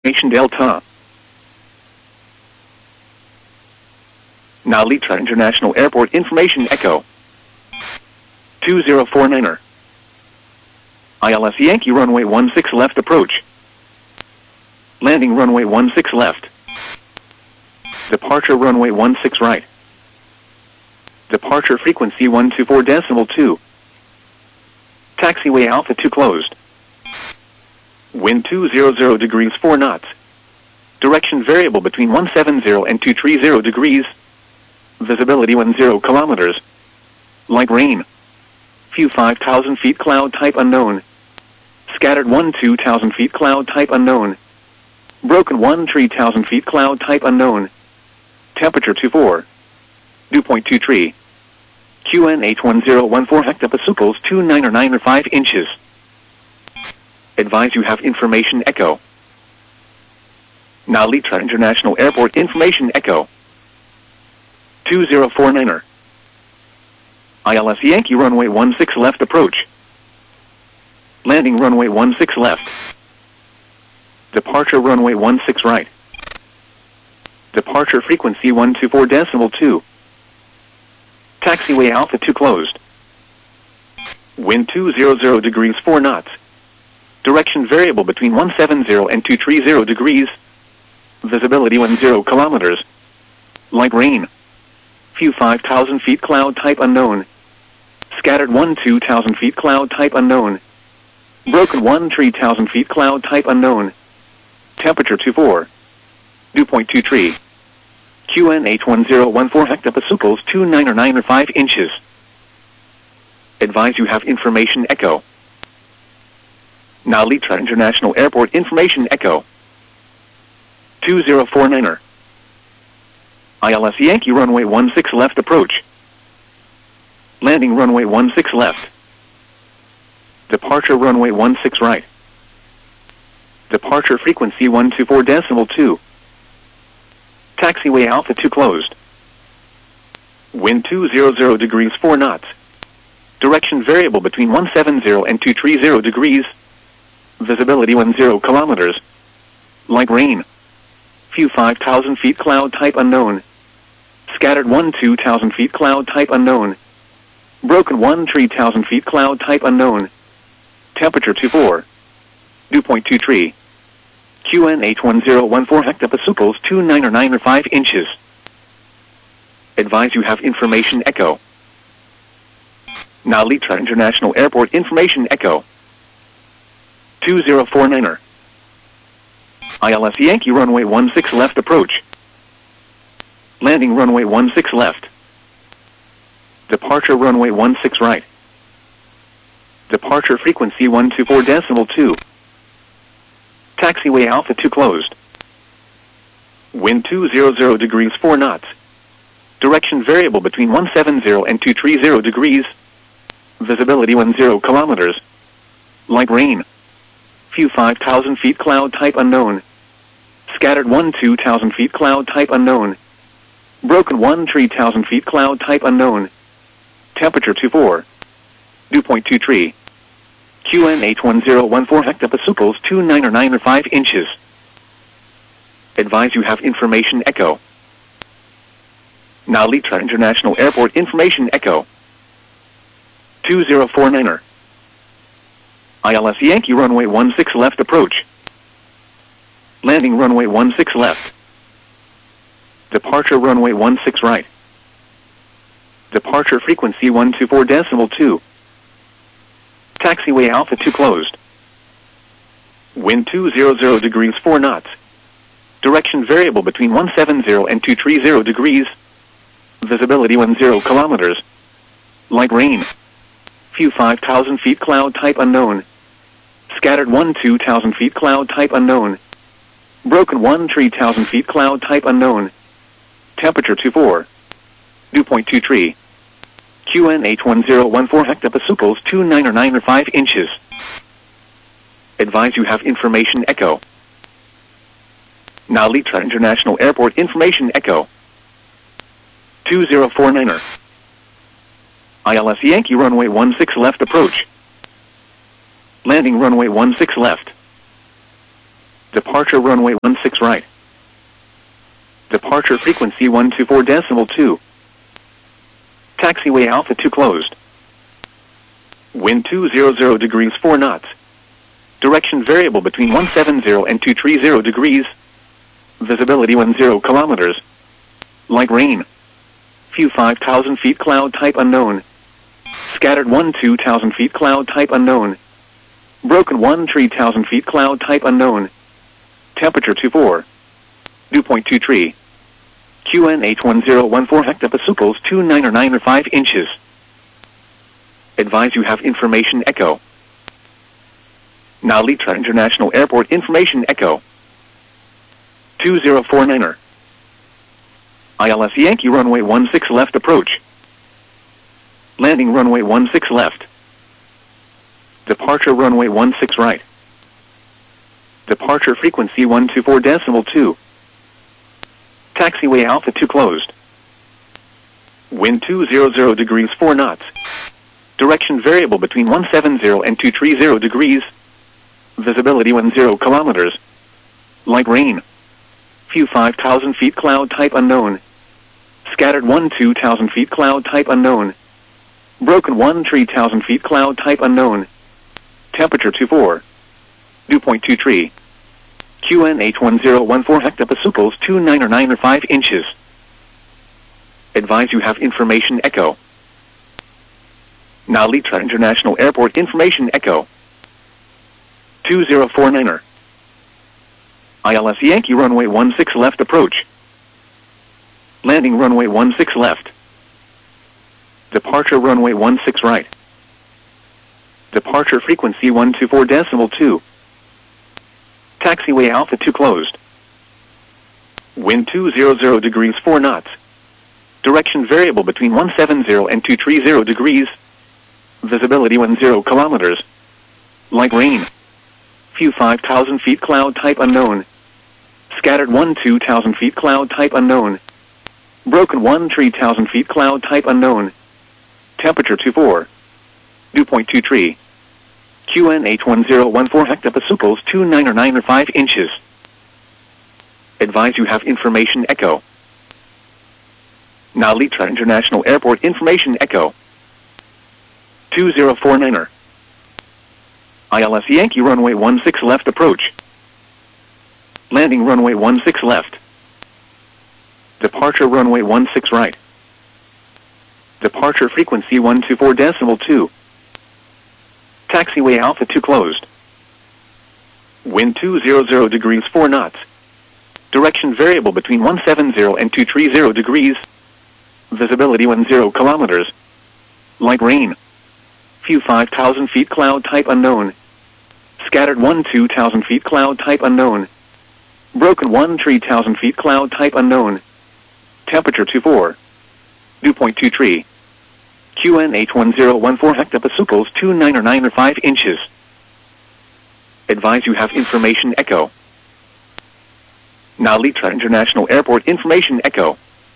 Information Delta. Now Litra International Airport Information Echo. 2049er. ILS Yankee runway 16 left approach. Landing runway 16 left. Departure runway 16 right. Departure frequency 124.2. Taxiway Alpha 2 closed. Wind 200 degrees 4 knots. Direction variable between 170 and 230 degrees. Visibility 10 kilometers. Light rain. Few 5,000 feet cloud type unknown. Scattered 2,000 feet cloud type unknown. Broken 3,000 feet cloud type unknown. Temperature 24. Dew point 23. QNH 1014 hectopascals 2995 inches. Advise you have information echo. Now Litra International Airport Information Echo. 2049er. ILS Yankee runway 16 left approach. Landing runway 16 left. Departure runway 16 right. Departure frequency 124.2. Taxiway Alpha 2 closed. Wind 200 degrees 4 knots. Direction variable between 170 and 230 degrees. Visibility 10 kilometers. Light rain. Few 5,000 feet cloud type unknown. Scattered 2,000 feet cloud type unknown. Broken 3,000 feet cloud type unknown. Temperature 24. Dew point 23. QNH 1014 hectopascals 2995 inches. Advise you have information echo. Now Litra International Airport Information Echo. 2049er. ILS Yankee runway 16 left approach. Landing runway 16 left. Departure runway 16 right. Departure frequency 124.2. Taxiway Alpha 2 closed. Wind 200 degrees 4 knots. Direction variable between 170 and 230 degrees. Visibility 10 kilometers. Light rain. Few 5,000 feet cloud type unknown. Scattered 2,000 feet cloud type unknown. Broken 3,000 feet cloud type unknown. Temperature 24. Dew point 23. QNH 1014 hectopascals 2995 inches. Advise you have information echo. Now Litra International Airport Information Echo. 2049er. ILS Yankee runway 16 left approach. Landing runway 16 left. Departure runway 16 right. Departure frequency 124.2. Taxiway Alpha 2 closed. Wind 200 degrees 4 knots. Direction variable between 170 and 230 degrees. Visibility 10 kilometers. Light rain. Few 5,000 feet cloud type unknown. Scattered 2,000 feet cloud type unknown. Broken 3,000 feet cloud type unknown. Temperature 24. Dew point 23. QNH 1014 hectopascals 2995 inches. Advise you have information echo. Now Litra International Airport Information Echo. 2049er. ILS Yankee runway 16 left approach. Landing runway 16 left. Departure runway 16 right. Departure frequency 124.2. Taxiway Alpha 2 closed. Wind 200 degrees 4 knots. Direction variable between 170 and 230 degrees. Visibility 10 kilometers. Light rain. Few 5,000 feet cloud type unknown. Scattered 2,000 feet cloud type unknown. Broken 3,000 feet cloud type unknown. Temperature 24. Dew point 23. QNH 1014 hectopascals 2995 inches. Advise you have information echo. Now Litra International Airport Information Echo. 2049er. ILS Yankee runway 16 left approach. Landing runway 16 left. Departure runway 16 right. Departure frequency 124.2. Taxiway Alpha 2 closed. Wind 200 degrees 4 knots. Direction variable between 170 and 230 degrees. Visibility 10 kilometers. Light rain. Few 5,000 feet cloud type unknown. Scattered 2,000 feet cloud type unknown. Broken 3,000 feet cloud type unknown. Temperature 24. Dew point 23. QNH 1014 hectopascals 2995 inches. Advise you have information echo. Narita International Airport information echo. 2049er. ILS Yankee runway 16 left approach. Landing runway 16 left. Departure runway 16 right. Departure frequency 124.2. Taxiway Alpha 2 closed. Wind 200 degrees 4 knots. Direction variable between 170 and 230 degrees. Visibility 10 kilometers. Light rain. Few 5,000 feet cloud type unknown. Scattered 2,000 feet cloud type unknown. Broken 3,000 feet cloud type unknown. Temperature 24. Dew point 23. QNH 1014 hectopascals 2995 inches. Advise you have information echo. Narita International Airport information echo. 2049er. ILS Yankee runway 16 left approach. Landing runway 16 left. Departure runway 16 right. Departure frequency 124.2. Taxiway Alpha 2 closed. Wind 200 degrees 4 knots. Direction variable between 170 and 230 degrees. Visibility 10 kilometers. Light rain. Few 5,000 feet cloud type unknown. Scattered 2,000 feet cloud type unknown. Broken 3,000 feet cloud type unknown. Temperature 24. Dew point 23. QNH 1014 hectopascals 2995 inches. Advise you have information echo. Narita International Airport information echo. 2049er. ILS Yankee runway 16 left approach. Landing runway 16 left. Departure runway 16 right. Departure frequency 124.2. Taxiway Alpha 2 closed. Wind 200 degrees 4 knots. Direction variable between 170 and 230 degrees. Visibility 10 kilometers. Light rain. Few 5,000 feet cloud type unknown. Scattered 2,000 feet cloud type unknown. Broken 3,000 feet cloud type unknown. Temperature 24. Dew point 23. QNH 1014 hectopascals 2995 inches. Advise you have information echo. Narita International Airport information echo.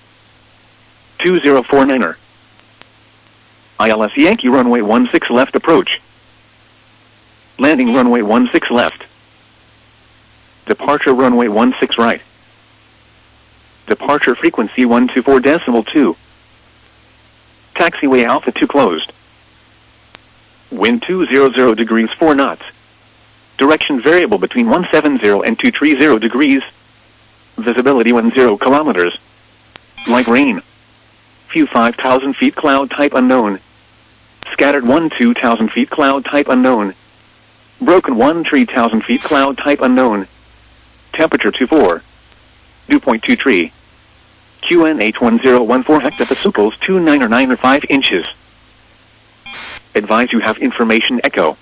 2049er. ILS Yankee runway 16 left approach. Landing runway 16 left. Departure runway 16 right. Departure frequency 124.2. Taxiway Alpha 2 closed. Wind 200 degrees 4 knots. Direction variable between 170 and 230 degrees. Visibility 10 kilometers. Light rain. Few 5,000 feet cloud type unknown. Scattered 2,000 feet cloud type unknown. Broken 3,000 feet cloud type unknown. Temperature 24. Dew point 23. QNH 1014 hectopascals 2995 inches. Advise you have information echo.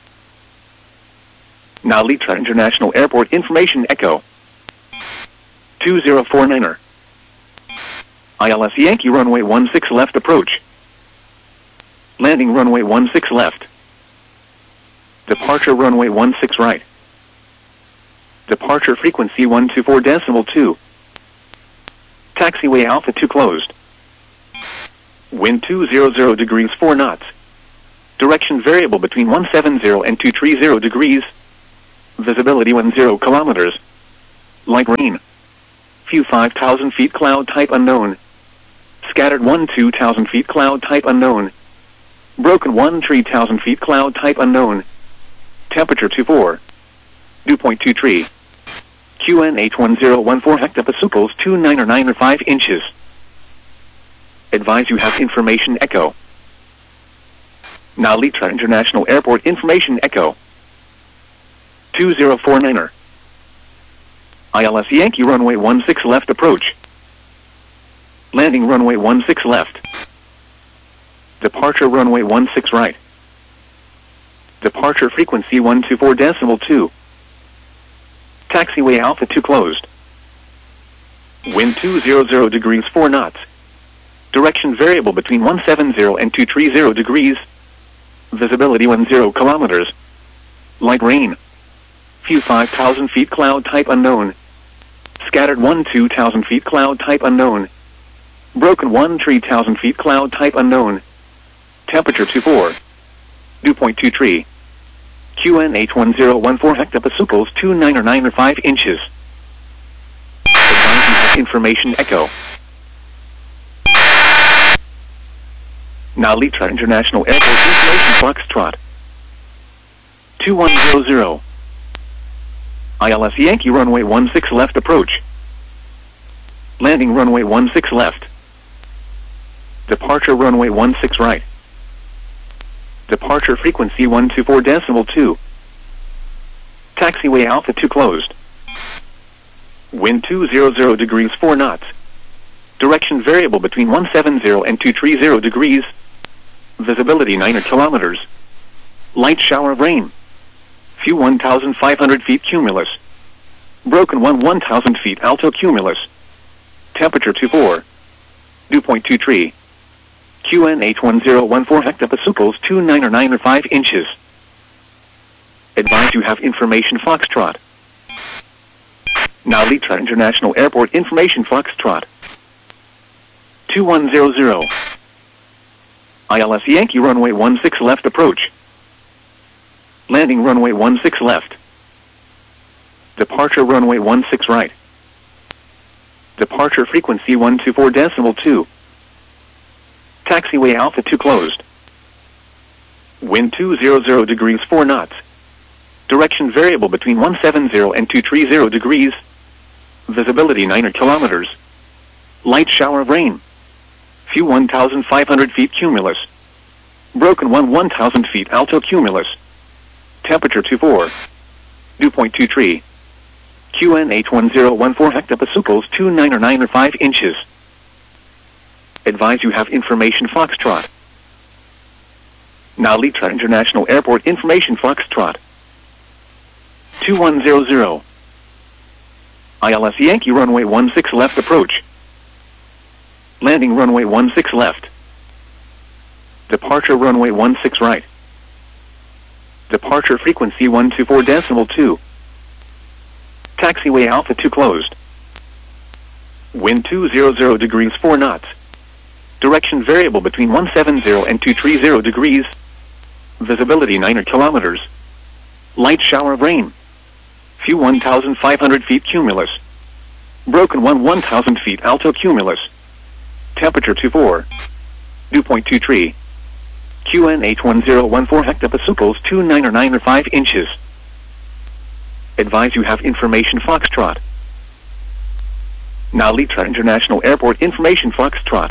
Narita International Airport information echo. 2049er. ILS Yankee runway 16 left approach. Landing runway 16 left. Departure runway 16 right. Departure frequency 124.2. Taxiway Alpha 2 closed. Wind 200 degrees 4 knots. Direction variable between 170 and 230 degrees. Visibility 10 kilometers. Light rain. Few 5,000 feet cloud type unknown. Scattered 1 2,000 feet cloud type unknown. Broken 1 3,000 feet cloud type unknown. Temperature 24. Dew point 23. QNH 1014 hectopascals 2995 inches. Advise you have information echo. Now Litra International Airport information echo. 2049er. ILS Yankee runway 16 left approach. Landing runway 16 left. Departure runway 16 right. Departure frequency 124.2. Taxiway Alpha 2 closed. Wind 200 degrees 4 knots. Direction variable between 170 and 230 degrees. Visibility 10 kilometers. Light rain. Few 5,000 feet cloud type unknown. Scattered 1 2,000 feet cloud type unknown. Broken 1 3,000 feet cloud type unknown. Temperature 24. Dew point 23. QNH 1014 hectopascals 2995 inches. Advise you have information echo. Now Litra International Airport information Foxtrot. 2100. ILS Yankee runway 16 left approach. Landing runway 16 left. Departure runway 16 right. Departure frequency 124.2. Taxiway Alpha 2 closed. Wind 200 degrees 4 knots. Direction variable between 170 and 230 degrees. Visibility 9 kilometers. Light shower of rain. Few 1,500 feet cumulus. Broken 1,000 feet alto cumulus. Temperature 24. Dew point 23. QNH 1014 hectopascals 2995 inches. Advise you have information Foxtrot. Now Litra International Airport information Foxtrot. 2100. ILS Yankee runway 16 left approach. Landing runway 16 left. Departure runway 16 right. Departure frequency 124.2. Taxiway Alpha 2 closed. Wind 200 degrees 4 knots. Direction variable between 170 and 230 degrees. Visibility 9 kilometers. Light shower of rain. Few 1,500 feet cumulus. Broken 1,000 feet alto cumulus. Temperature 24. Dew point 23. QNH 1014 hectopascals 2995 inches. Advise you have information Foxtrot. Now Litra International Airport information Foxtrot. 2100. ILS Yankee runway 16 left approach. Landing runway 16 left. Departure runway 16 right. Departure frequency 124.2. Taxiway Alpha 2 closed. Wind 200 degrees 4 knots. Direction variable between 170 and 230 degrees. Visibility 9 kilometers. Light shower of rain. Few 1,500 feet cumulus. Broken 1,000 feet alto cumulus. Temperature 24. Dew point 23. QNH 1014 hectopascals 2995 inches. Advise you have information Foxtrot. Now Litra International Airport information Foxtrot.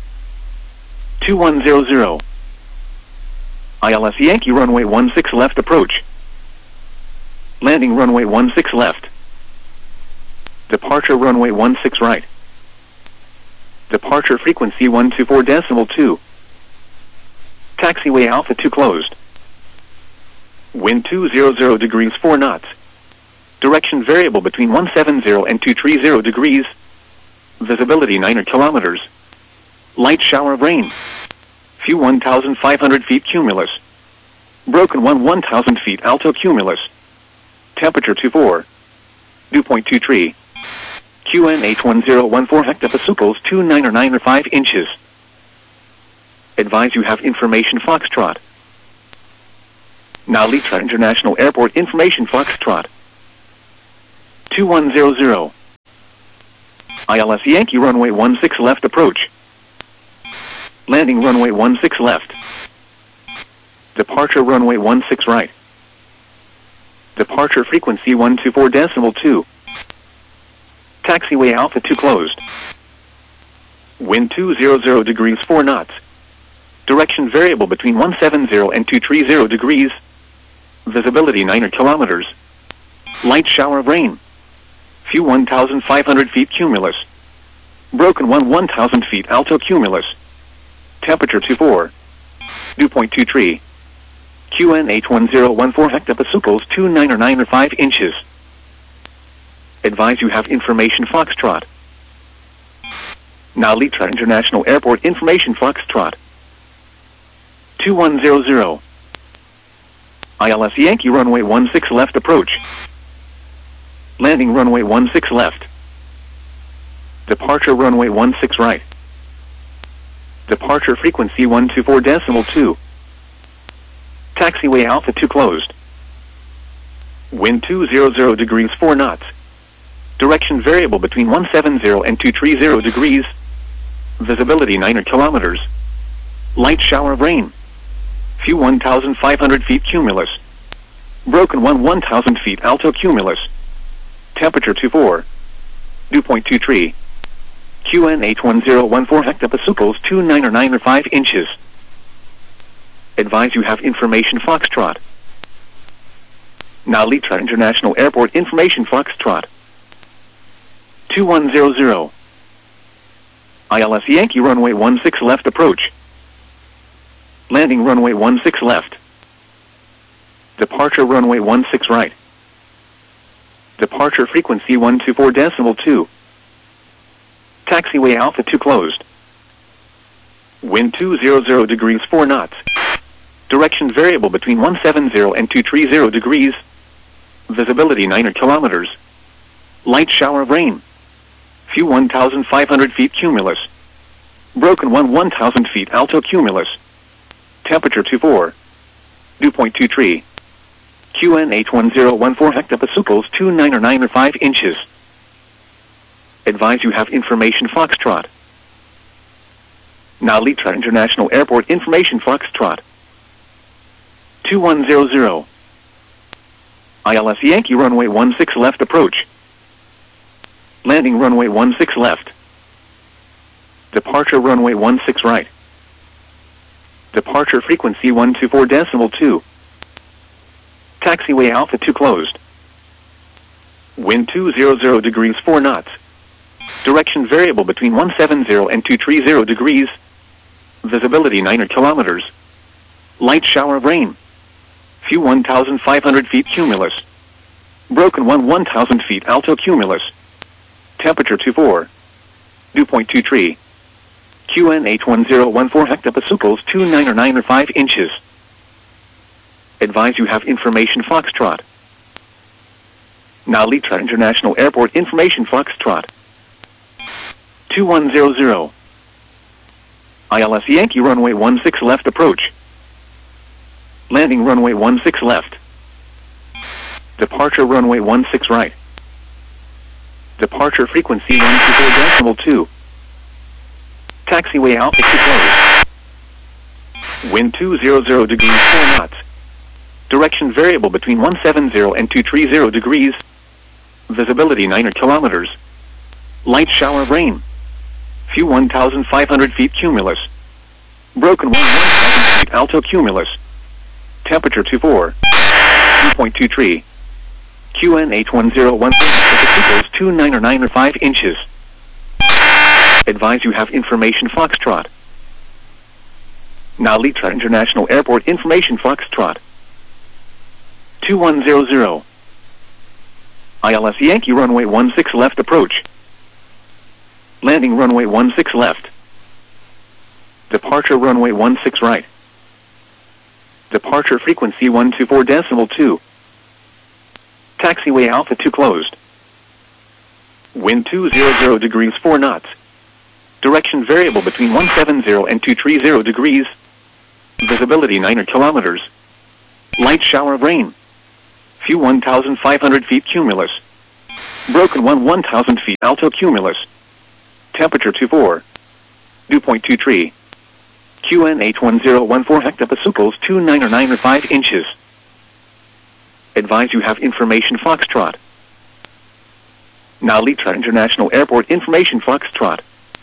2100. ILS Yankee runway 16 left approach. Landing runway 16 left. Departure runway 16 right. Departure frequency 124.2. Taxiway Alpha 2 closed. Wind 200 degrees 4 knots. Direction variable between 170 and 230 degrees. Visibility 9 kilometers. Light shower of rain. Few 1,500 feet cumulus. Broken 1,000 feet alto cumulus. Temperature 24. Dew point 23. QNH 1014 hectopascals 2995 inches. Advise you have information Foxtrot. Now Litra International Airport information Foxtrot. 2100. ILS Yankee runway 16 left approach. Landing runway 16 left. Departure runway 16 right. Departure frequency 124.2. Taxiway Alpha 2 closed. Wind 200 degrees 4 knots. Direction variable between 170 and 230 degrees. Visibility 9 kilometers. Light shower of rain. Few 1,500 feet cumulus. Broken 1,000 feet alto cumulus. Temperature 24. Dew point 23. QNH 1014 hectopascals 2995 inches. Advise you have information Foxtrot. Now Litra International Airport information Foxtrot. 2100. ILS Yankee runway 16 left approach. Landing runway 16 left. Departure runway 16 right. Departure frequency 124.2. Taxiway Alpha 2 closed. Wind 200 degrees 4 knots. Direction variable between 170 and 230 degrees. Visibility 9 kilometers. Light shower of rain. Few 1,500 feet cumulus. Broken 1,000 feet alto cumulus. Temperature 24. Dew point 23. QNH 1014 hectopascals 2995 inches. Advise you have information Foxtrot. Now Litra International Airport information Foxtrot. 2100. ILS Yankee runway 16 left approach. Landing runway 16 left. Departure runway 16 right. Departure frequency 124.2. Taxiway Alpha 2 closed. Wind 200 degrees 4 knots. Direction variable between 170 and 230 degrees. Visibility 9 kilometers. Light shower of rain. Few 1,500 feet cumulus. Broken 1,000 feet alto cumulus. Temperature 24. Dew point 23. QNH 1014 hectopascals 2995 inches. Advise you have information Foxtrot. Now Litra International Airport information Foxtrot. 2100. ILS Yankee runway 16 left approach. Landing runway 16 left. Departure runway 16 right. Departure frequency 124.2. Taxiway Alpha 2 closed. Wind 200 degrees 4 knots. Direction variable between 170 and 230 degrees. Visibility 9 kilometers. Light shower of rain. Few 1,500 feet cumulus. Broken 1,000 feet alto cumulus. Temperature 24. Dew point 23. QNH 1014 hectopascals 2995 inches. Advise you have information Foxtrot. Now Litra International Airport information Foxtrot. 2100. ILS Yankee runway 16 left approach. Landing runway 16 left. Departure runway 16 right. Departure frequency 124.2. Taxiway Alpha 2 closed. Wind 200 degrees 4 knots. Direction variable between 170 and 230 degrees. Visibility 9 kilometers. Light shower of rain. Few 1,500 feet cumulus. Broken 1,000 feet alto cumulus. Temperature 24. Dew point 23. QNH 1014 hectopascals 2995 inches. Advise you have information Foxtrot. Now Litra International Airport information Foxtrot. 2100. ILS Yankee runway 16 left approach. Landing runway 16 left. Departure runway 16 right. Departure frequency 124.2. Taxiway Alpha 2 closed. Wind 200 degrees 4 knots. Direction variable between 170 and 230 degrees. Visibility 9 kilometers. Light shower of rain. Few 1,500 feet cumulus. Broken 1,000 feet. Alto cumulus. Temperature 24. Dew point 23. QNH 1014 hectopascals 2995 inches. Advise you have information Foxtrot. Now Litra International Airport information Foxtrot.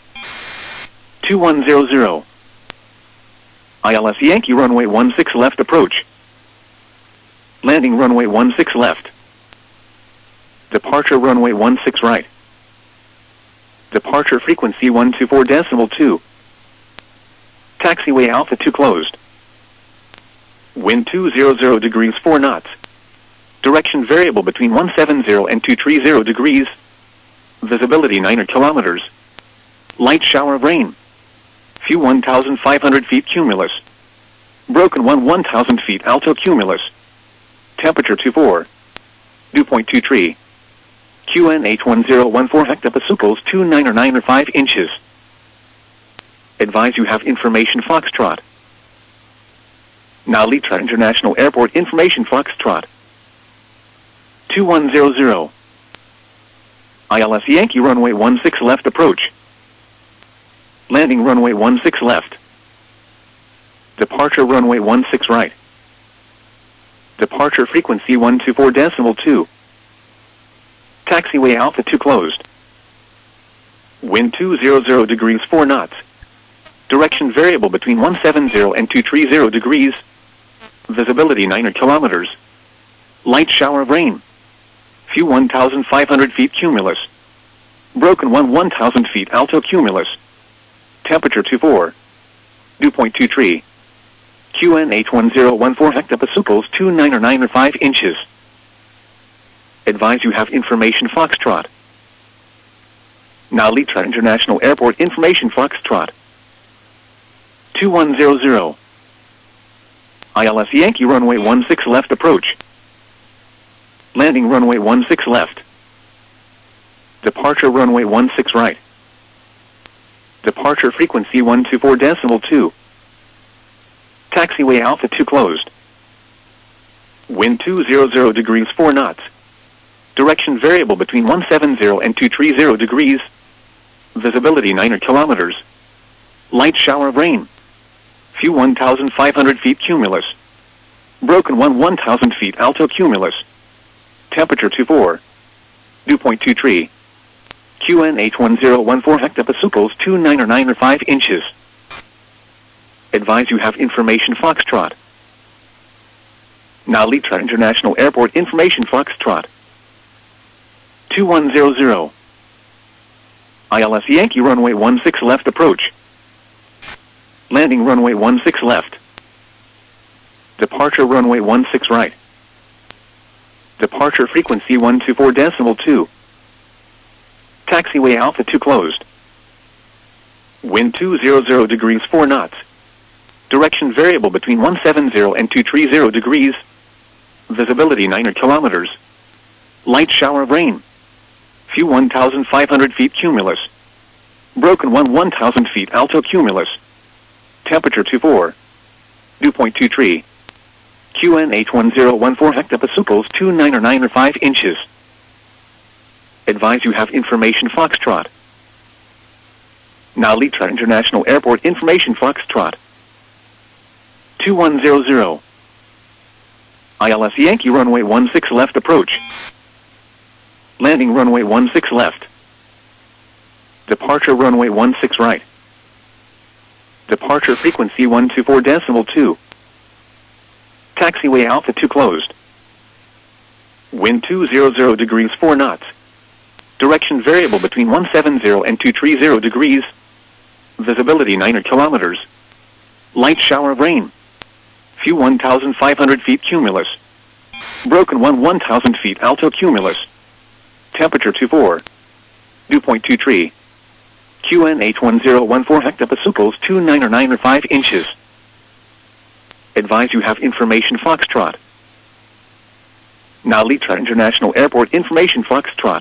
2100. ILS Yankee runway 16 left approach. Landing runway 16 left. Departure runway 16 right. Departure frequency 124.2. Taxiway Alpha 2 closed. Wind 200 degrees 4 knots. Direction variable between 170 and 230 degrees. Visibility 9 kilometers. Light shower of rain. Few 1,500 feet cumulus. Broken 1,000 feet alto cumulus. Temperature 24. Dew point 23. QNH 1014 hectopascals 2995 inches. Advise you have information Foxtrot. Now Litra International Airport information Foxtrot. 2100. ILS Yankee runway 16 left approach. Landing runway 16 left. Departure runway 16 right. Departure frequency 124.2. Taxiway Alpha 2 closed. Wind 200 degrees 4 knots. Direction variable between 170 and 230 degrees. Visibility 9 kilometers. Light shower of rain. Few 1,500 feet cumulus. Broken 1,000 feet alto cumulus. Temperature 24. Dew point 23. QNH 1014 hectopascals 2995 inches. Advise you have information Foxtrot. Now Litra International Airport information Foxtrot. 2100. ILS Yankee runway 16 left approach. Landing runway 16 left. Departure runway 16 right. Departure frequency 124.2. Taxiway Alpha 2 closed. Wind 200 degrees 4 knots. Direction variable between 170 and 230 degrees. Visibility 9 kilometers. Light shower of rain. Few 1,500 feet cumulus. Broken 1,000 feet alto cumulus. Temperature 24. Dew point 23. QNH 1014 hectopascals 2995 inches. Advise you have information Foxtrot. Now Litra International Airport information Foxtrot. 2100. ILS Yankee runway 16 left approach. Landing runway 16 left. Departure runway 16 right. Departure frequency 124.2. Taxiway Alpha 2 closed. Wind 200 degrees 4 knots. Direction variable between 170 and 230 degrees. Visibility 9 kilometers. Light shower of rain. Few 1,500 feet cumulus. Broken 1,000 feet alto cumulus. Temperature 24. Dew point 23. QNH 1014 hectopascals 2995 inches. Advise you have information Foxtrot. Now Litra International Airport information Foxtrot. 2100. ILS Yankee runway 16 left approach. Landing runway 16 left. Departure runway 16 right. Departure frequency 124.2. Taxiway Alpha 2 closed. Wind 200 degrees 4 knots. Direction variable between 170 and 230 degrees. Visibility 9 kilometers. Light shower of rain. Few 1,500 feet cumulus. Broken 1,000 feet alto cumulus. Temperature 24. Dew point 23. QNH 1014 hectopascals 2995 inches. Advise you have information Foxtrot. Now Litra International Airport information Foxtrot.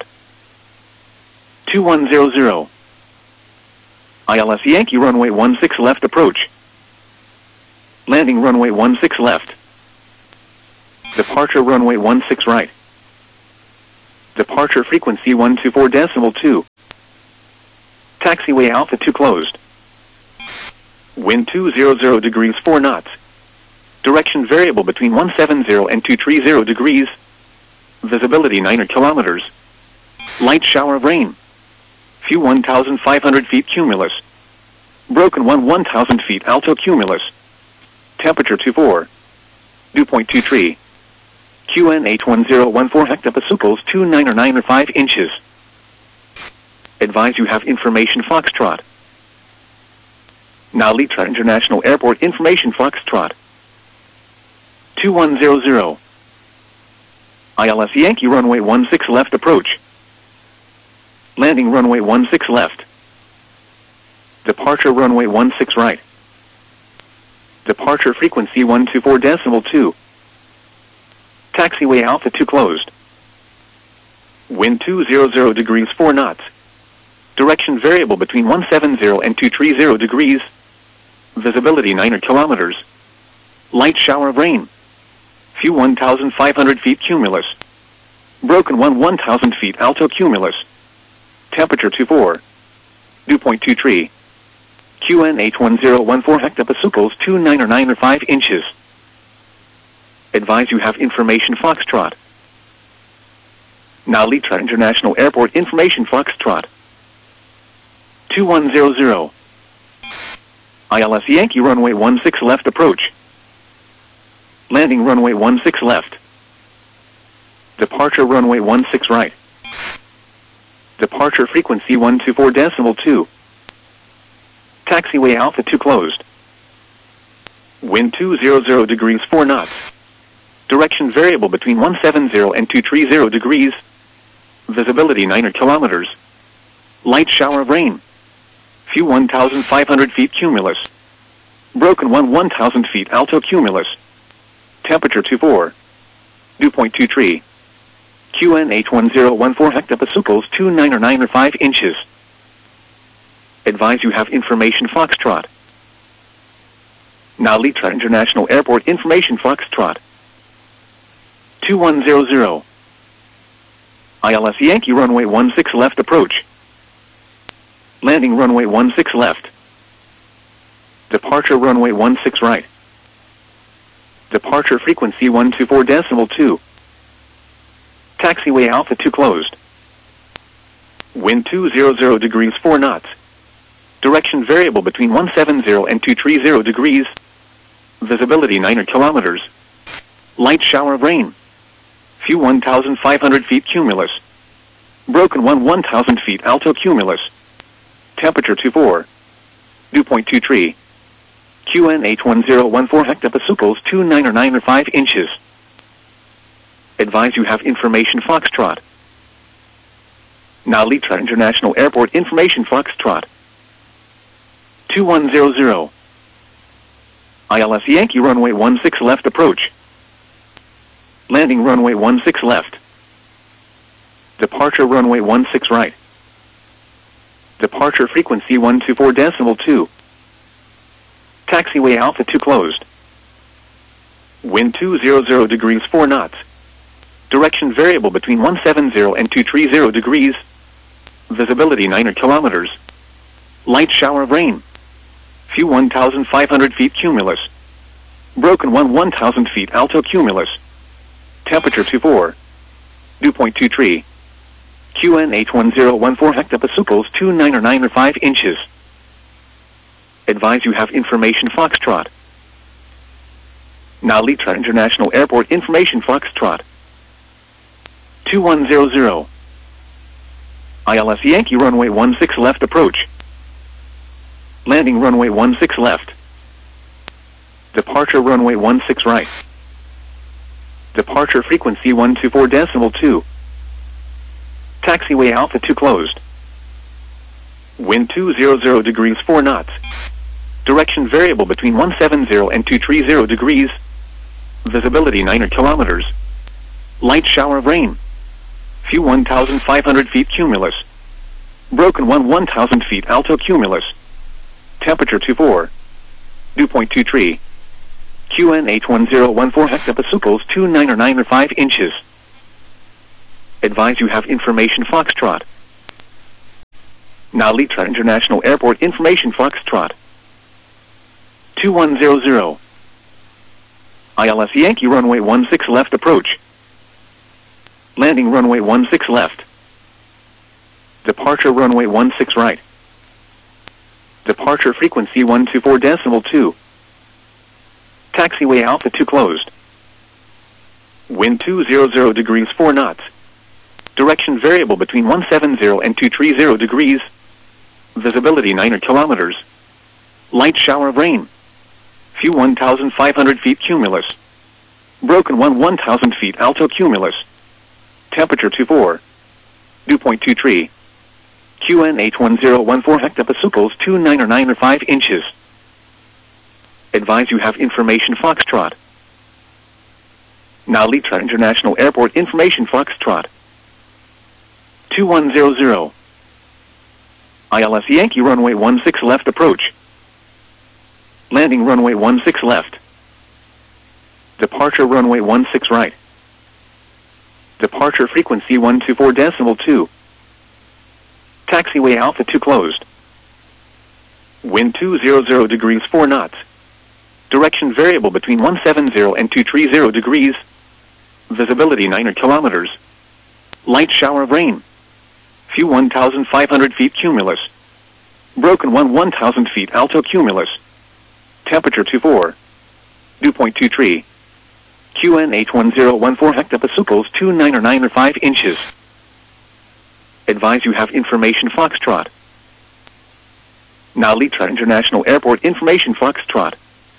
2100. ILS Yankee runway 16 left approach. Landing runway 16 left. Departure runway 16 right. Departure frequency 124.2. Taxiway Alpha 2 closed. Wind 200 degrees 4 knots. Direction variable between 170 and 230 degrees. Visibility 9 kilometers. Light shower of rain. Few 1,500 feet cumulus. Broken 1,000 feet alto cumulus. Temperature 24. Dew point 23. QN 81014 hectopascals 2995 inches. Advise you have information Foxtrot. Now Litra International Airport information Foxtrot. 2100. ILS Yankee runway 16 left approach. Landing runway 16 left. Departure runway 16 right. Departure frequency 124.2. Taxiway Alpha 2 closed. Wind 200 degrees 4 knots. Direction variable between 170 and 230 degrees. Visibility 9 kilometers. Light shower of rain. Few 1,500 feet cumulus. Broken 1,000 feet alto cumulus. Temperature 24. Dew point 23. QN 81014 hectopascals 2995 inches. Advise you have information Foxtrot. Now Litra International Airport information Foxtrot. 2100. ILS Yankee runway 16 left approach. Landing runway 16 left. Departure runway 16 right. Departure frequency 124.2. Taxiway Alpha 2 closed. Wind 200 degrees 4 knots. Direction variable between 170 and 230 degrees. Visibility 9 kilometers. Light shower of rain. Few 1,500 feet cumulus. Broken 1,000 feet alto cumulus. Temperature 24. Dew point 23. QN 81014 hectopascals 2995 inches. Advise you have information Foxtrot. Now Litra International Airport information Foxtrot. 2100. ILS Yankee runway 16 left approach. Landing runway 16 left. Departure runway 16 right. Departure frequency 124.2. Taxiway Alpha 2 closed. Wind 200 degrees 4 knots. Direction variable between 170 and 230 degrees. Visibility 9 kilometers. Light shower of rain. Few 1,500 feet cumulus. Broken 1,000 feet alto cumulus. Temperature 24. Dew point 23. QN 81014 hectopascals 2995 inches. Advise you have information Foxtrot. Now Litra International Airport information Foxtrot. 2100. ILS Yankee runway 16 left approach. Landing runway 16 left. Departure runway 16 right. Departure frequency 124.2. Taxiway Alpha 2 closed. Wind 200 degrees 4 knots. Direction variable between 170 and 230 degrees. Visibility 9 kilometers. Light shower of rain. Few 1,500 feet cumulus. Broken 1,000 feet alto cumulus. Temperature 24. Dew point 23. QN 81014 hectopascals 2995 inches. Advise you have information Foxtrot. Now Litra International Airport information Foxtrot. 2100. ILS Yankee runway 16 left approach. Landing runway 16 left. Departure runway 16 right. Departure frequency 124.2. Taxiway Alpha 2 closed. Wind 200 degrees 4 knots. Direction variable between 170 and 230 degrees. Visibility 9 kilometers. Light shower of rain. Few 1,500 feet cumulus. Broken 1,000 feet alto cumulus. Temperature 24. Dew point 23. QN 81014 hectopascals 2995 inches. Advise you have information Foxtrot. Now Litra International Airport information Foxtrot. 2100. ILS Yankee runway 16 left approach. Landing runway 16 left. Departure runway 16 right. Departure frequency 124.2. Taxiway Alpha 2 closed. Wind 200 degrees 4 knots. Direction variable between 170 and 230 degrees. Visibility 9 kilometers. Light shower of rain. Few 1,500 feet cumulus. Broken 1,000 feet alto cumulus. Temperature 24. Dew point 23. QNH 1014 hectopascals 2995 inches. Advise you have information Foxtrot. Now Litra International Airport information Foxtrot. 2100. ILS Yankee runway 16 left approach. Landing runway 16 left. Departure runway 16 right. Departure frequency 124.2. Taxiway Alpha 2 closed. Wind 200 degrees 4 knots. Direction variable between 170 and 230 degrees. Visibility 9 kilometers. Light shower of rain. Few 1,500 feet cumulus. Broken 1,000 feet alto cumulus. Temperature 24. Dew point 23. QNH 1014 hectopascals 2995 inches. Advise you have information Foxtrot. Now Litra International Airport information Foxtrot.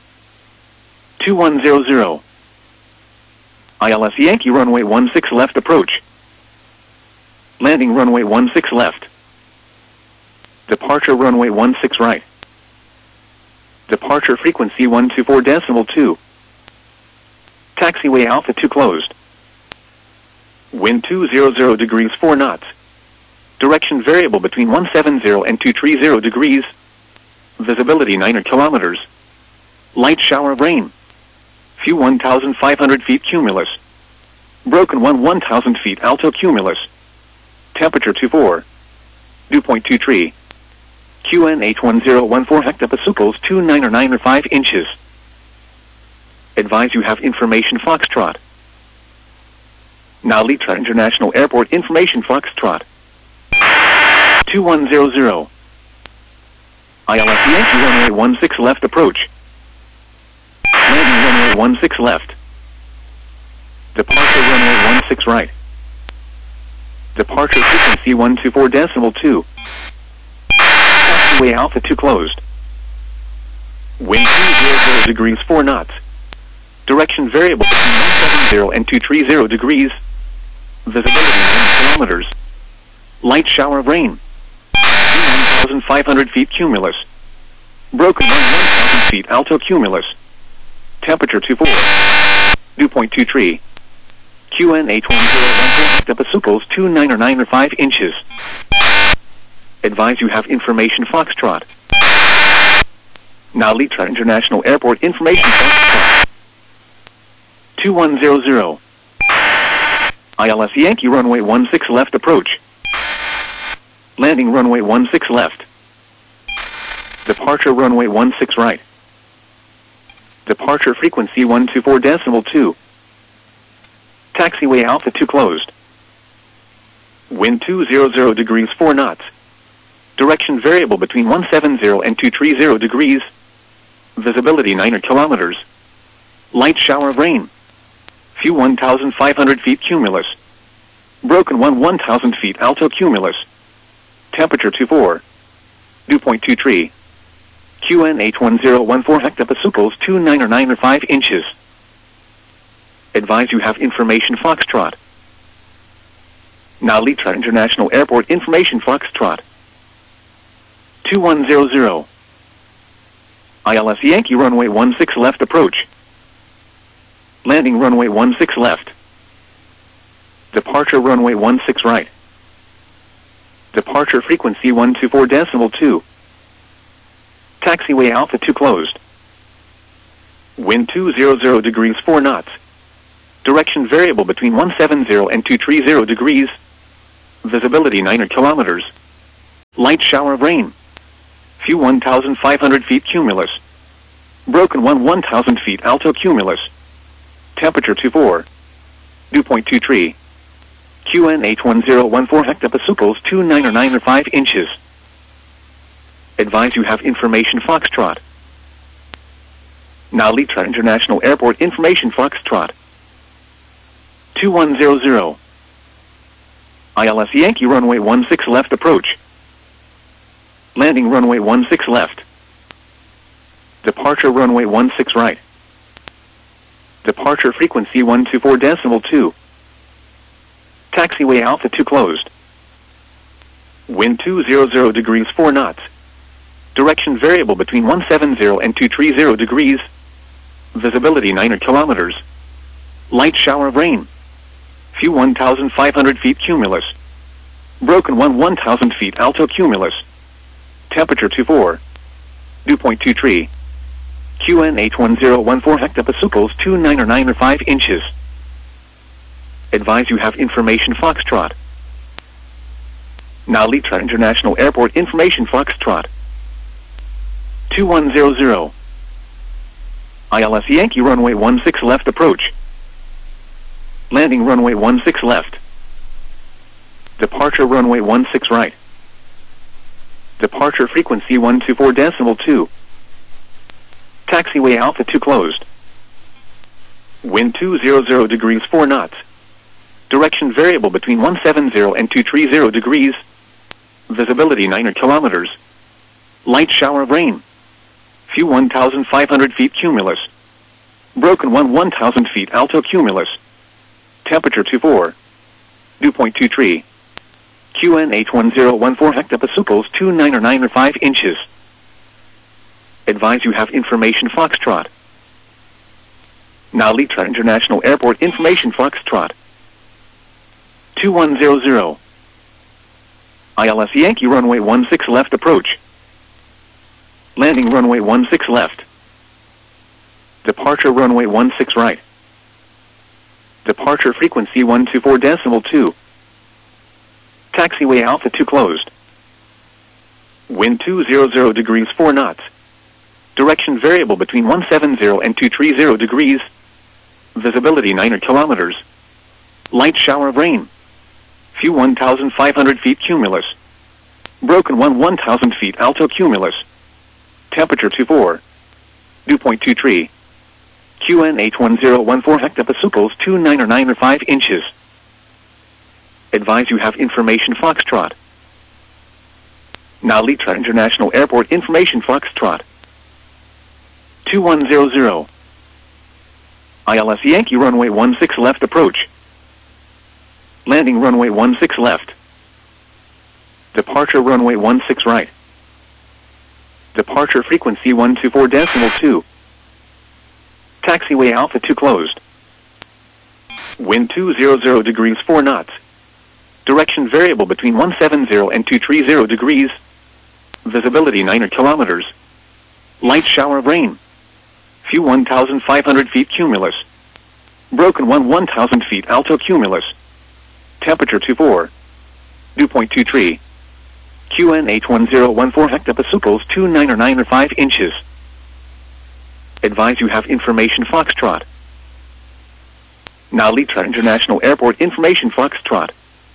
2100. ILS Yankee runway 16 left approach. Landing runway 16 left. Departure runway 16 right. Departure frequency 124.2. Taxiway Alpha 2 closed. Wind 200 degrees 4 knots. Direction variable between 170 and 230 degrees. Visibility 9 kilometers. Light shower of rain. Few 1,500 feet cumulus. Broken 1,000 feet alto cumulus. Temperature 24. Dew point 23. QNH 1014 hectopascals 2995 inches. Advise you have information Foxtrot. Now Litra International Airport information Foxtrot. 2100. ILS Yankee runway 16 left approach. Landing runway 16 left. Departure runway 16 right. Departure frequency 124.2. Taxiway Alpha 2 closed. Wind 200 degrees 4 knots. Direction variable between 170 and 230 degrees. Visibility 9 kilometers. Light shower of rain. 1,500 feet cumulus. Broken 1,000 feet alto cumulus. Temperature 24. Dew point 23. QNH 1014 hectopascals 2995 inches. Advise you have information Foxtrot. Now Litra International Airport information Foxtrot. 2100. ILS Yankee runway 16 left approach. Landing runway 16 left. Departure runway 16 right. Departure frequency 124.2. Taxiway Alpha 2 closed. Wind 200 degrees 4 knots. Direction variable between 170 and 230 degrees. Visibility 9 kilometers. Light shower of rain. Few 1,500 feet cumulus. Broken 1,000 feet alto cumulus. Temperature 24. Dew point 23. QNH 1014 hectopascals 2995 inches. Advise you have information Foxtrot. Now Litra International Airport information Foxtrot. 2100. ILS Yankee runway 16 left approach. Landing runway 16 left. Departure runway 16 right. Departure frequency 124.2. Taxiway Alpha 2 closed. Wind 200 degrees 4 knots. Direction variable between 170 and 230 degrees. Visibility 9 kilometers. Light shower of rain. Few 1,500 feet cumulus. Broken 1,000 feet alto cumulus. Temperature 24. Dew point 23. QNH 1014 hectopascals 2995 inches. Advise you have information Foxtrot. Now Litra International Airport information Foxtrot. 2100. ILS Yankee runway 16 left approach. Landing runway 16 left. Departure runway 16 right. Departure frequency 124.2. Taxiway Alpha 2 closed. Wind 200 degrees 4 knots. Direction variable between 170 and 230 degrees. Visibility 9 kilometers. Light shower of rain. Few 1,500 feet cumulus. Broken 1,000 feet alto cumulus. Temperature 24. Dew point 23. QNH 1014 hectopascals 2995 inches. Advise you have information Foxtrot. Now Litra International Airport information Foxtrot. 2100. ILS Yankee runway 16 left approach. Landing runway 16 left. Departure runway 16 right. Departure frequency 124.2. Taxiway Alpha 2 closed. Wind 200 degrees 4 knots. Direction variable between 170 and 230 degrees. Visibility 9 kilometers. Light shower of rain. Few 1,500 feet cumulus. Broken 1,000 feet alto cumulus. Temperature 24. Dew point 23. QNH 1014 hectopascals 2995 inches. Advise you have information Foxtrot. Now Litra International Airport information Foxtrot. 2100. ILS Yankee runway 16 left approach. Landing runway 16 left. Departure runway 16 right. Departure frequency 124.2. Taxiway Alpha 2 closed. Wind 200 degrees 4 knots. Direction variable between 170 and 230 degrees. Visibility 9 kilometers. Light shower of rain. Few 1,500 feet cumulus. Broken 1,000 feet alto cumulus. Temperature 24. Dew point 23. QNH 1014 hectopascals 2995 inches. Advise you have information Foxtrot. Now Litra International Airport information Foxtrot. 2100. ILS Yankee runway 16 left approach. Landing runway 16 left. Departure runway 16 right. Departure frequency 124.2. Taxiway Alpha 2 closed. Wind 200 degrees 4 knots. Direction variable between 170 and 230 degrees. Visibility 9 kilometers. Light shower of rain. Few 1,500 feet cumulus. Broken 1,000 feet alto cumulus. Temperature 24. Dew point 23. QNH 1014 hectopascals 2995 inches. Advise you have information Foxtrot. Now Litra International Airport information Foxtrot.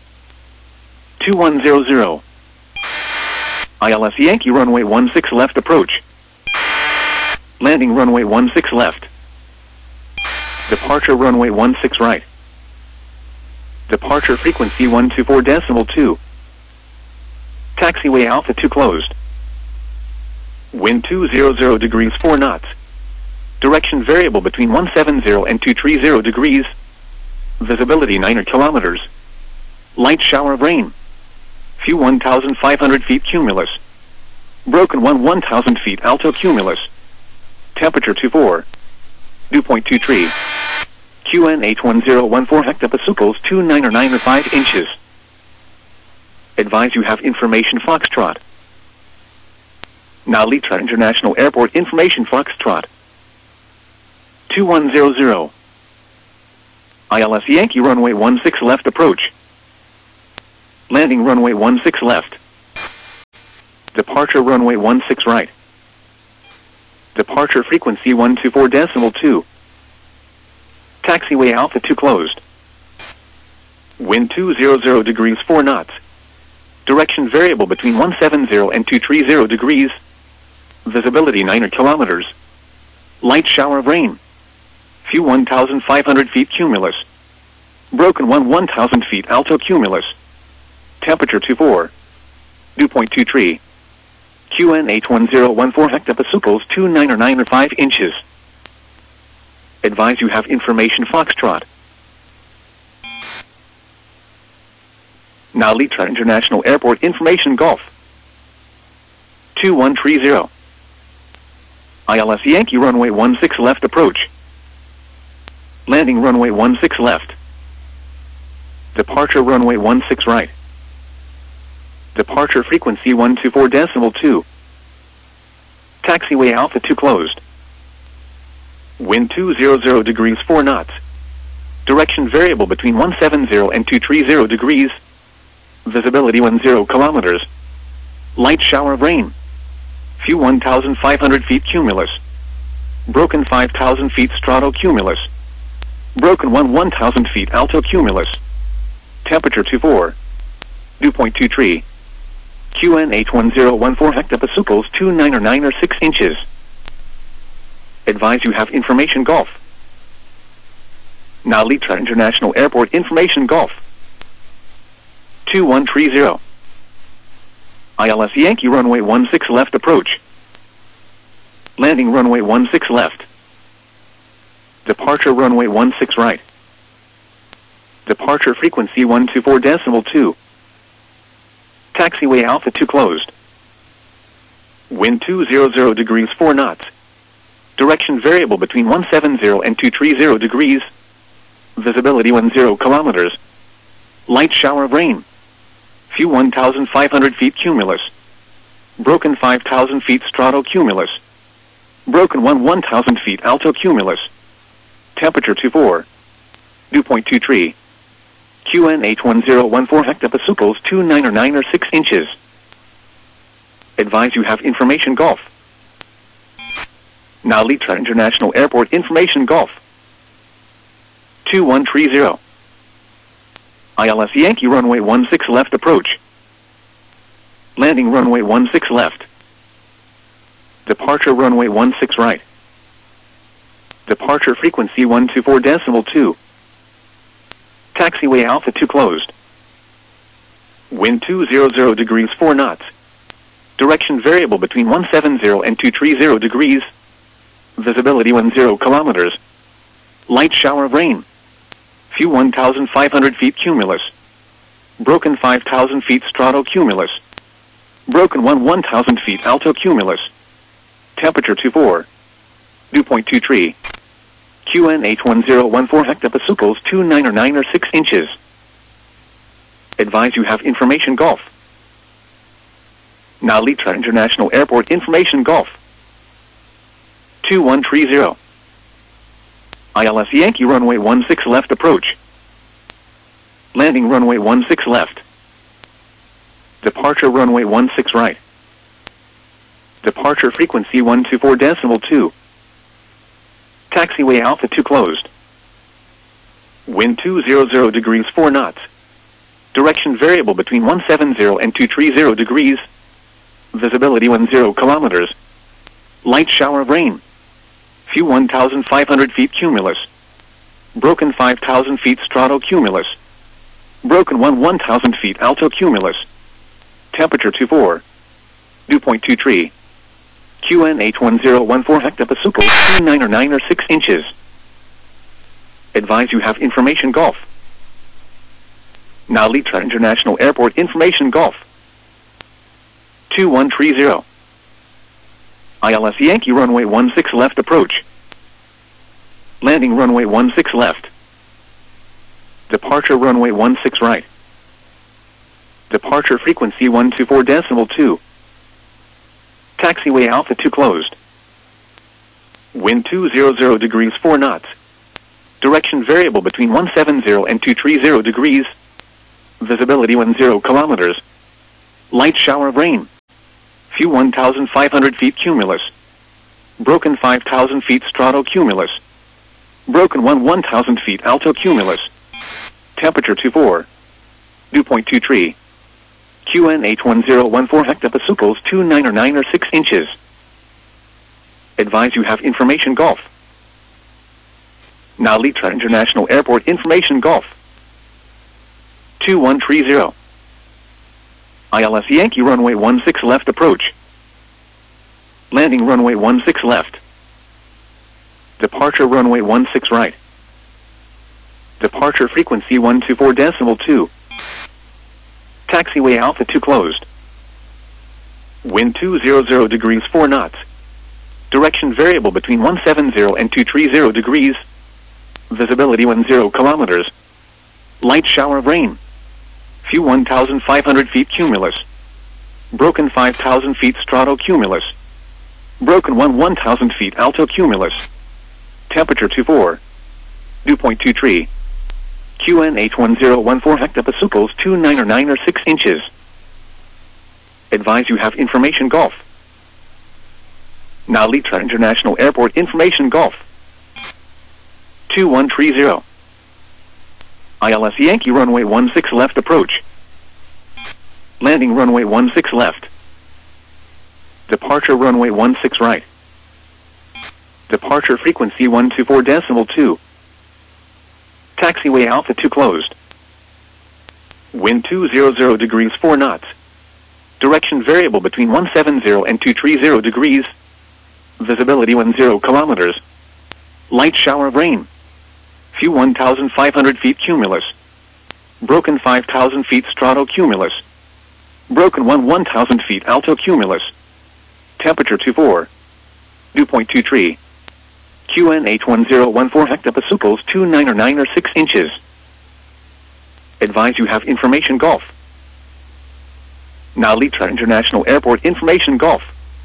2100. ILS Yankee runway 16 left approach. Landing runway 16 left. Departure runway 16 right. Departure frequency 124.2. Taxiway Alpha 2 closed. Wind 200 degrees 4 knots. Direction variable between 170 and 230 degrees. Visibility 9 kilometers. Light shower of rain. Few 1,500 feet cumulus. Broken 1,000 feet alto cumulus. Temperature 24. Dew point 23. QNH 1014 hectopascals 2995 inches. Advise you have information Foxtrot. Now Litra International Airport information Foxtrot. 2100. ILS Yankee runway 16 left approach. Landing runway 16 left. Departure runway 16 right. Departure frequency 124.2. Taxiway Alpha 2 closed. Wind 200 degrees 4 knots. Direction variable between 170 and 230 degrees. Visibility 9 kilometers. Light shower of rain. Few 1,500 feet cumulus. Broken 1,000 feet alto cumulus. Temperature 24. Dew point 23. QN 81014 hectopascals 299 or 5 inches. Advise you have information Foxtrot. Now Litra International Airport information Golf. 2130. ILS Yankee runway 16 left approach. Landing runway 16 left. Departure runway 16 right. Departure frequency 124.2. Taxiway Alpha 2 closed. Wind 200 degrees 4 knots. Direction variable between 170 and 230 degrees. Visibility 10 kilometers. Light shower of rain. Few 1,500 feet cumulus. Broken 5,000 feet stratocumulus. Broken 1,000 feet alto cumulus. Temperature 24. Dew point 23. QN 81014 hectopascals 299 or 6 inches. Advise you have information Golf. Now Litra International Airport information Golf. 2130. ILS Yankee runway 16 left approach. Landing runway 16 left. Departure runway 16 right. Departure frequency 124.2. Taxiway Alpha 2 closed. Wind 200 degrees 4 knots. Direction variable between 170 and 230 degrees. Visibility 10 kilometers. Light shower of rain. Few 1,500 feet cumulus. Broken 5,000 feet stratocumulus. Broken 1,000 feet alto cumulus. Temperature 24. Dew point 23. QN 81014 hectopascals 299 or 6 inches. Advise you have information Golf. Now Litra International Airport information Golf. 2130. ILS Yankee runway 16 left approach. Landing runway 16 left. Departure runway 16 right. Departure frequency 124.2. Taxiway Alpha 2 closed. Wind 200 degrees 4 knots. Direction variable between 170 and 230 degrees. Visibility 10 kilometers. Light shower of rain. Few 1,500 feet cumulus. Broken 5,000 feet stratocumulus. Broken 1,000 feet alto cumulus. Temperature 24. Dew point 23. QN 81014 hectopascals 299 or 6 inches. Advise you have information Golf. Now Litra International Airport information Golf. 2130. ILS Yankee runway 16 left approach. Landing runway 16 left. Departure runway 16 right. Departure frequency 124.2. Taxiway Alpha 2 closed. Wind 200 degrees 4 knots. Direction variable between 170 and 230 degrees. Visibility 10 kilometers. Light shower of rain. Few 1,500 feet cumulus. Broken 5,000 feet stratocumulus. Broken 1,000 feet alto cumulus. Temperature 24. Dew point 23. QN 81014 hectopascals 299 or 6 inches. Advise you have information Golf. Now Litra International Airport information Golf. 2130. ILS Yankee runway 16 left approach. Landing runway 16 left. Departure runway 16 right. Departure frequency 124.2. Taxiway Alpha 2 closed. Wind 200 degrees 4 knots. Direction variable between 170 and 230 degrees. Visibility 10 kilometers. Light shower of rain. Few 1,500 feet cumulus. Broken 5,000 feet stratocumulus. Broken 1,000 feet altocumulus. Temperature 24. Dew point 23. QNH 1014 hectopascals 299 or 6 inches. Advise you have information Golf. Now Litra International Airport information Golf. 2130. ILS Yankee runway 16 left approach. Landing runway 16 left. Departure runway 16 right. Departure frequency 124.2. Taxiway Alpha 2 closed. Wind 200 degrees 4 knots. Direction variable between 170 and 230 degrees. Visibility 10 kilometers. Light shower of rain. Few 1,500 feet cumulus. Broken 5,000 feet stratocumulus. Broken 1,000 feet altocumulus. Temperature 24. Dew point 23. QNH 1014 hectopascals 299 or 6 inches. Advise you have information Golf. Now Litra International Airport information Golf. 2130. ILS Yankee runway 16 left approach. Landing runway 16 left. Departure runway 16 right. Departure frequency 124.2. Taxiway Alpha 2 closed. Wind 200 degrees 4 knots. Direction variable between 170 and 230 degrees. Visibility 10 kilometers. Light shower of rain. Few 1,500 feet cumulus. Broken 5,000 feet stratocumulus. Broken 1,000 feet altocumulus. Temperature 24. Dew point 23. QNH 1014 hectopascals 299 or 6 inches. Advise you have information Golf. Now Litra International Airport information Golf.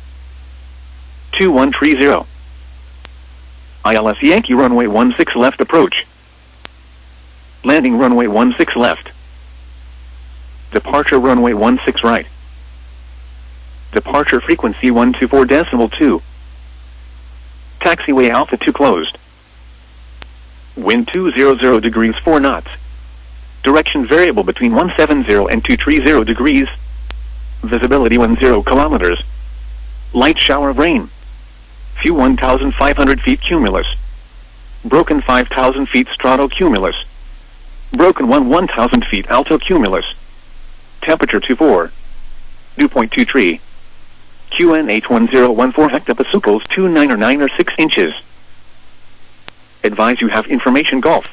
2130. ILS Yankee runway 16 left approach. Landing runway 16 left. Departure runway 16 right. Departure frequency 124.2. Taxiway Alpha 2 closed. Wind 200 degrees 4 knots. Direction variable between 170 and 230 degrees. Visibility 10 kilometers. Light shower of rain. Few 1,500 feet cumulus. Broken 5,000 feet stratocumulus. Broken 1,000 feet altocumulus. Temperature 24. Dew point 23. QNH 1014 hectopascals 299 or 6 inches. Advise you have information Golf.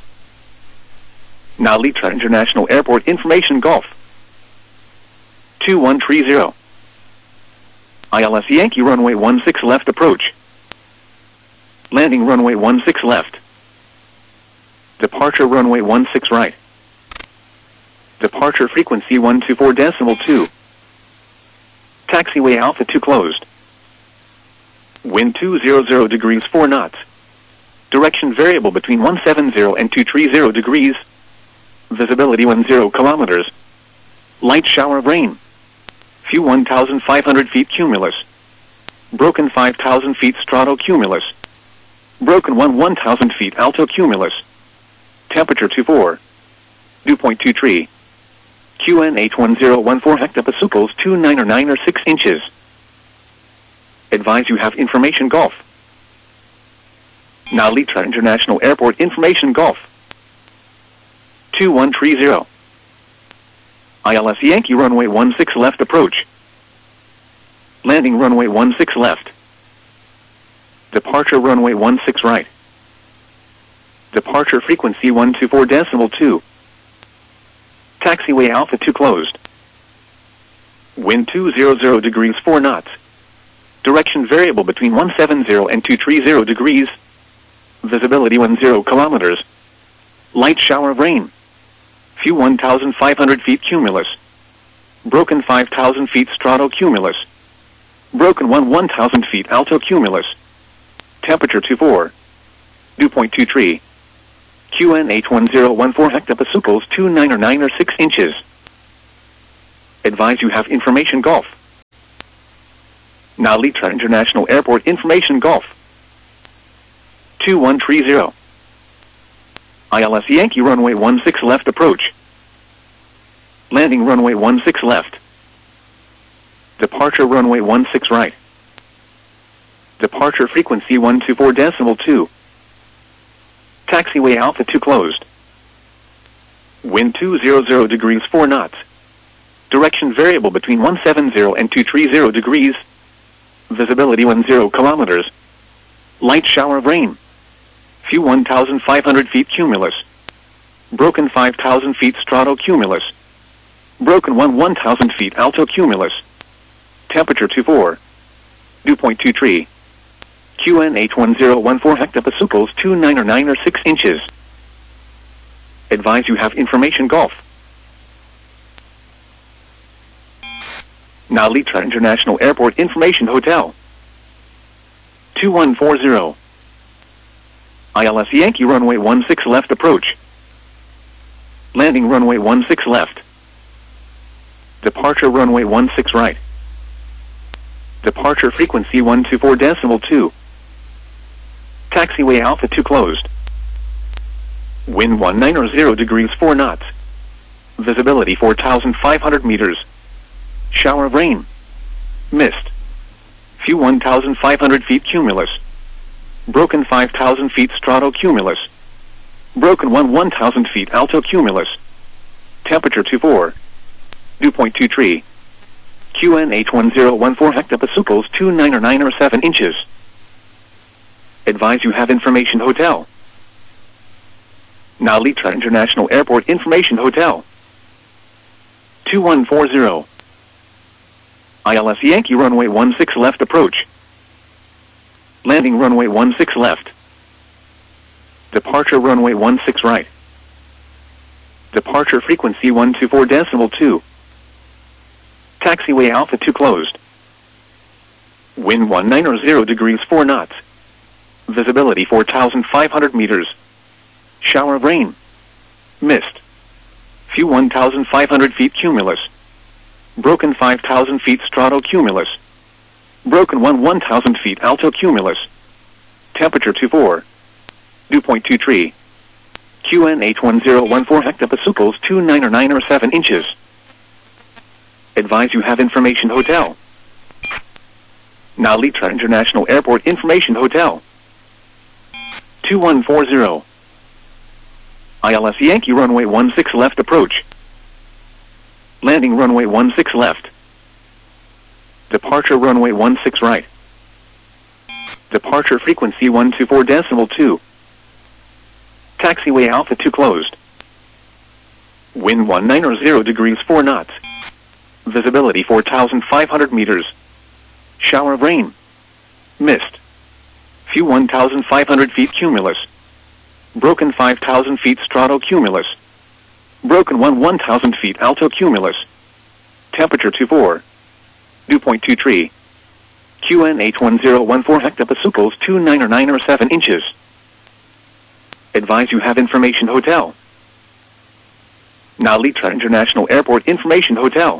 Now Litra International Airport information Golf. 2130. ILS Yankee runway 16 left approach. Landing runway 16 left. Departure runway 16 right. Departure frequency 124.2. Taxiway Alpha 2 closed. Wind 200 degrees 4 knots. Direction variable between 170 and 230 degrees. Visibility 10 kilometers. Light shower of rain. Few 1,500 feet cumulus. Broken 5,000 feet stratocumulus. Broken 1,000 feet altocumulus. Temperature 24. Dew point 23. QNH 1014 hectopascals 299 or 6 inches. Advise you have information Golf. Now Litra International Airport information Golf. 2130. ILS Yankee runway 16 left approach. Landing runway 16 left. Departure runway 16 right. Departure frequency 124.2. Taxiway Alpha 2 closed. Wind 200 degrees 4 knots. Direction variable between 170 and 230 degrees. Visibility 10 kilometers. Light shower of rain. Few 1,500 feet cumulus. Broken 5,000 feet stratocumulus. Broken 1,000 feet altocumulus. Temperature 24. Dew point 23. QNH1014 hectopascals 29 or 9 or 6 inches. Advise you have information Golf. Now Litra International Airport information Golf. 2130. ILS Yankee runway 16 left approach. Landing runway 16 left. Departure runway 16 right. Departure frequency 124.2. Taxiway Alpha 2 closed. Wind 200 degrees 4 knots. Direction variable between 170 and 230 degrees. Visibility 10 kilometers. Light shower of rain. Few 1,500 feet cumulus. Broken 5,000 feet stratocumulus. Broken 1,000 feet altocumulus. Temperature 24. Dew point 23. QNH1014 hectopascals 29 or 9 or 6 inches. Advise you have information Golf. Now Litra International Airport information Hotel. 2140. ILS Yankee runway 16 left approach. Landing runway 16 left. Departure runway 16 right. Departure frequency 124.2. Taxiway Alpha 2 closed. Wind 190 degrees 4 knots. Visibility 4,500 meters. Shower of rain. Mist. Few 1,500 feet cumulus. Broken 5,000 feet stratocumulus. Broken 1,000 feet altocumulus. Temperature 24. Dew point 23. QNH1014 hectopascals 29 or 9 or 7 inches. Advise you have information Hotel. Now Litra International Airport information Hotel. 2140. ILS Yankee runway 16 left approach. Landing runway 16 left. Departure runway 16 right. Departure frequency 124.2. Taxiway Alpha 2 closed. Wind 190 degrees 4 knots. Visibility 4,500 meters. Shower of rain. Mist. Few 1,500 feet cumulus. Broken 5,000 feet stratocumulus. Broken 1,000 feet altocumulus. Temperature 24. Dew point 23. QNH1014 hectopascals 29 or 9 or 7 inches. Advise you have information Hotel. Now Litra International Airport information Hotel. 2140. ILS Yankee runway 16 left approach. Landing runway 16 left. Departure runway 16 right. Departure frequency 124.2. Taxiway Alpha 2 closed. Wind 190 degrees 4 knots. Visibility 4,500 meters. Shower of rain. Mist. Few 1,500 feet cumulus. Broken 5,000 feet stratocumulus. Broken 1,000 feet altocumulus. Temperature 24. Dew point 23. QNH1014 hectopascals 29 or 9 or 7 inches. Advise you have information Hotel. Now Litra International Airport information Hotel.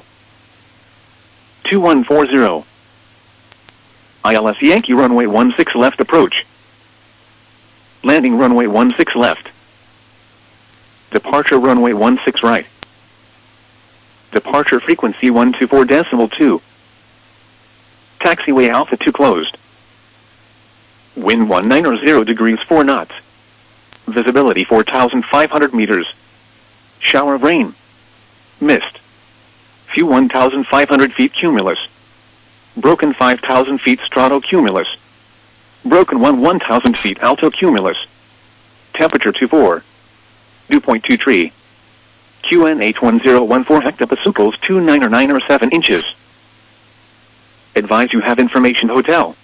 2140. ILS Yankee runway 16 left approach. Landing runway 16 left. Departure runway 16 right. Departure frequency 124.2. Taxiway Alpha 2 closed. Wind 190 degrees 4 knots. Visibility 4,500 meters. Shower of rain. Mist. Few 1,500 feet cumulus. Broken 5,000 feet stratocumulus. Broken 1,000 feet altocumulus. Temperature 24. Dew point 23. QNH1014 hectopascals 29 or 9 or 7 inches. Advise you have information Hotel.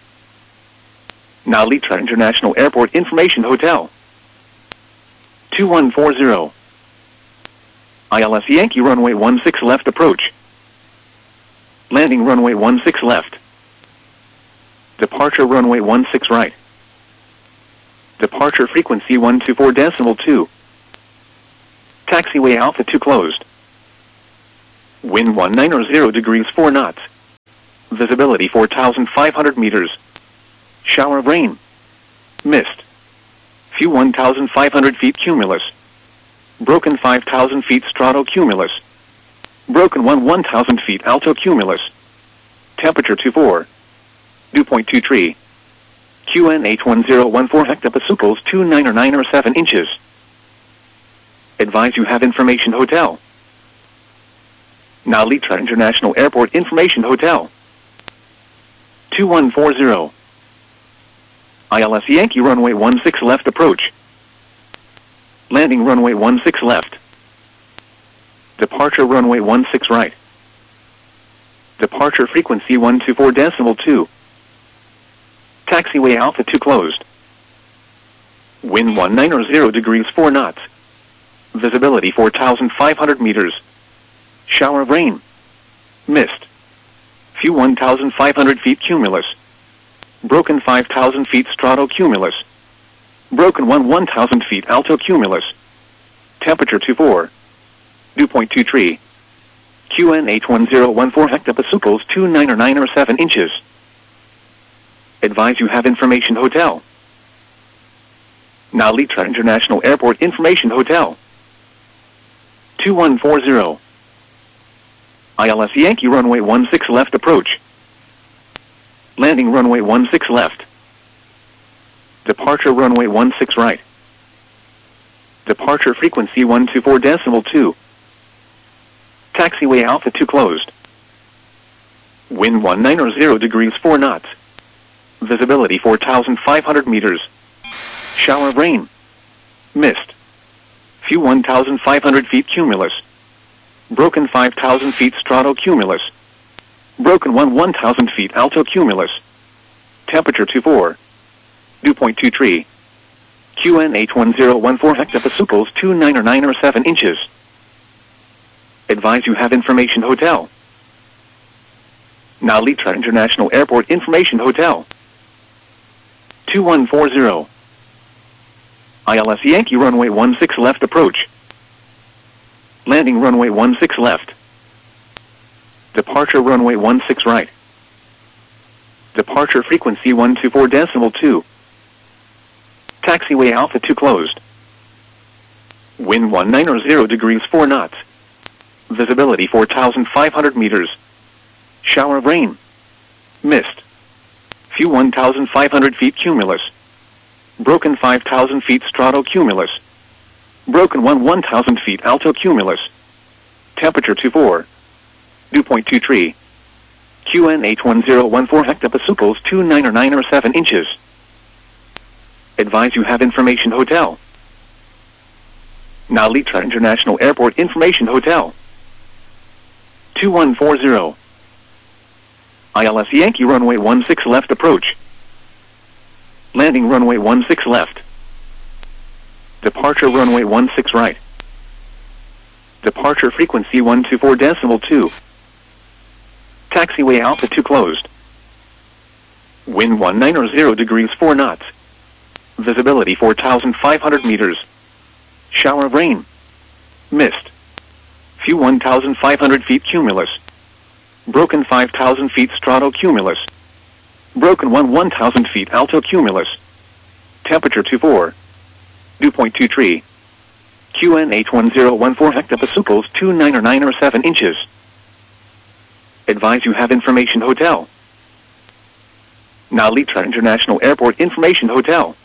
Now Litra International Airport information Hotel. 2140. ILS Yankee runway 16 left approach. Landing runway 16 left. Departure runway 16 right. Departure frequency 124.2. Taxiway Alpha 2 closed. Wind 19 degrees 4 knots. Visibility 4,500 meters. Shower of rain. Mist. Few 1,500 feet cumulus. Broken 5,000 feet stratocumulus. Broken 1,000 feet altocumulus. Temperature 24. Dew point 23. QNH 1014 hectopascals 2997 inches. Advise you have information hotel. Nalitra International Airport Information Hotel. 2140. ILS Yankee runway 16 left approach. Landing runway 16 left. Departure runway 16 right. Departure frequency 124.2. Taxiway Alpha 2 closed. Wind 190 degrees 4 knots. Visibility 4,500 meters. Shower of rain. Mist. Few 1,500 feet cumulus. Broken 5,000 feet stratocumulus. Broken 1,000 feet altocumulus. Temperature 24. Dew point 23. QNH 1014 hectopascals 2997 inches. Advise you have information hotel. Nalitra International Airport Information Hotel. 2140. ILS Yankee runway 16 left approach. Landing runway 16 left. Departure runway 16 right. Departure frequency 124.2. Taxiway Alpha 2 closed. Wind 190 degrees 4 knots. Visibility 4,500 meters. Shower of rain. Mist. Few 1,500 feet cumulus. Broken 5,000 feet stratocumulus. Broken 1,000 feet altocumulus. Temperature 24. Dew point 23. QNH 1014 hectopascals 2997 inches. Advise you have information hotel. Nalitra International Airport Information Hotel. 2140. ILS Yankee runway 16 left approach. Landing runway 16 left. Departure runway 16 right. Departure frequency 124.2. Taxiway Alpha 2 closed. Wind 190 degrees 4 knots. Visibility 4,500 meters. Shower of rain. Mist. Few 1,500 feet cumulus. Broken 5,000 feet stratocumulus. Broken 1,000 feet altocumulus. Temperature 24. Dew point 23. QNH 1014 hectopascals 2997 inches. Advise you have information hotel. Nalitra International Airport Information Hotel. 2140. ILS Yankee runway 16 left approach. Landing runway 16 left. Departure runway 16 right. Departure frequency 124.2. Taxiway Alpha 2 closed. Wind 190 degrees 4 knots. Visibility 4,500 meters. Shower of rain. Mist. Few 1,500 feet cumulus. Broken 5,000 feet stratocumulus. Broken 1,000 feet altocumulus. Temperature 24. Dew point 23. QNH 1014 hectopascals 2997 inches. Advise you have information hotel. Nalitra International Airport Information Hotel.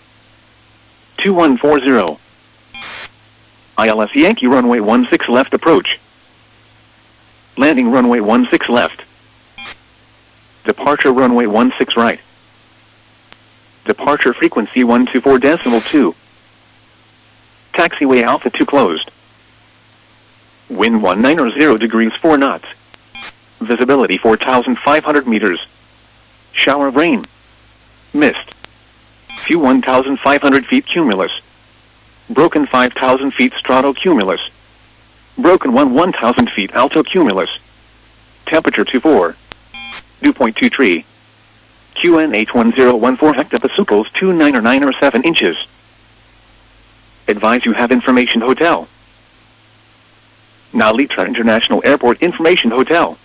2140. ILS Yankee runway 16 left approach. Landing runway 16 left. Departure runway 16 right. Departure frequency 124.2. Taxiway Alpha 2 closed. Wind 190 degrees 4 knots. Visibility 4,500 meters. Shower of rain. Mist. Few 1,500 feet cumulus. Broken 5,000 feet stratocumulus. Broken 1,000 feet altocumulus. Temperature 24. Dew point 23. QNH1014 hectopascals 29 or 9 or 7 inches. Advise you have Information Hotel. Nalitra International Airport Information Hotel.